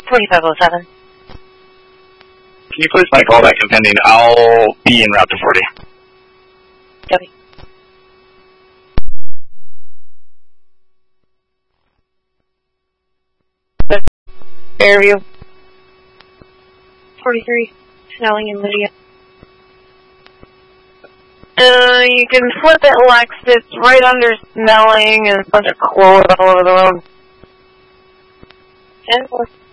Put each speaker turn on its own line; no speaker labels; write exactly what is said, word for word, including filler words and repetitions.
forty-five oh seven.
Can you please my callback impending? I'll be en route to forty.
Copy. Fairview. forty-three. Snelling and Lydia. Uh, you can flip it, Lex. It's right under Snelling and a bunch of clothes all over the road. ten four.